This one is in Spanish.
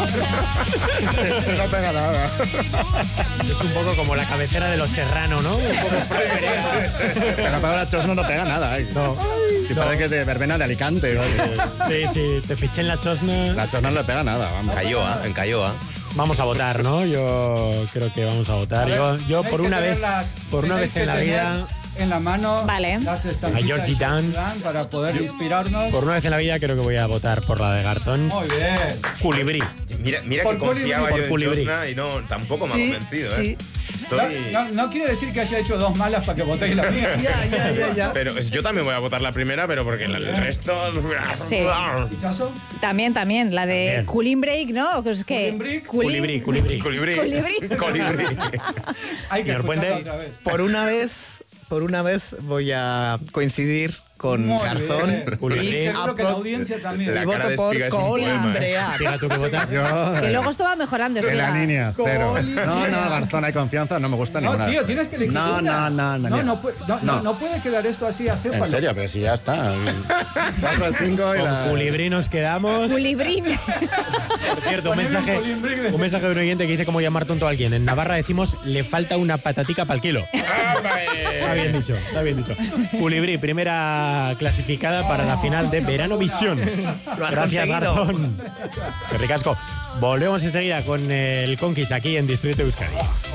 No pega nada. Es un poco como la cabecera de Los Serrano, ¿no? Un poco Pero la palabra chosno no pega nada. No. Si parece que de verbena de Alicante. Sí, te fiché en la chosna. La chosna no le pega nada, vamos. En Cayoa. Vamos a votar, ¿no? Yo creo que vamos a votar. Yo por una vez en la vida... En la mano, vale. Las A estampitas Georgie de Dan. para poder inspirarnos. Por una vez en la vida creo que voy a votar por la de Garzón. Muy bien. Culibrí. Mira Por que confiaba Culibrí. yo Por en Culibrí. Chosna y no, tampoco me ha convencido, sí. No quiere decir que haya hecho dos malas para que votéis la mía. Ya. Pero yo también voy a votar la primera, pero porque el resto... Sí. ¿Pichazo? También, la de También. Cooling Break, ¿no? Es que Culibrí. Colibrí. Hay que Señor Puente. escucharla otra vez. Por una vez voy a coincidir con Muy Garzón. bien. Culibrí. Y seguro que la audiencia también. La Y cara voto de por Espiga es un poema. Coimbrear. Fíjate tú que votas. Que luego esto va mejorando. En la Espiga. línea, cero. No, Garzón, hay confianza, no me gusta No, ninguna. tío, tienes que elegir No, una. No puede quedar esto así a En céfalo. serio, pero si ya está. 4, 5 y Con la... Culibrí nos quedamos. Culibrín. Por cierto, un Poneme mensaje de un oyente que dice cómo llamar tonto a alguien. En Navarra decimos, le falta una patatica para el kilo. Está bien dicho. Culibrí, primera clasificada para la final de Verano Visión. Lo has Gracias, conseguido. Garzón. Qué ricasco. Volvemos enseguida con el Conquist aquí en Distrito Euskadi.